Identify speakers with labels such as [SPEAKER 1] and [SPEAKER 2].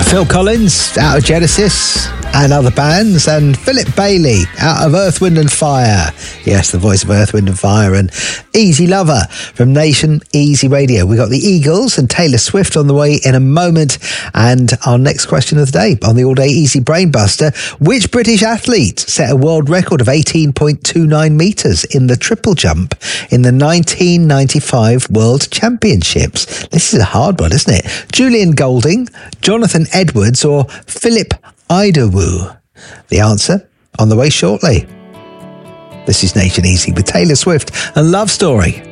[SPEAKER 1] Phil Collins out of Genesis and other bands, and Philip Bailey out of Earth, Wind and Fire. Yes, the voice of Earth, Wind and Fire, and Easy Lover from Nation Easy Radio. We got the Eagles and Taylor Swift on the way in a moment. And our next question of the day on the All Day Easy Brainbuster: which British athlete set a world record of 18.29 metres in the triple jump in the 1995 World Championships? This is a hard one, isn't it? Julian Golding, Jonathan Edwards, or Philip Idowu? The answer on the way shortly. This is Nation Easy with Taylor Swift and Love Story.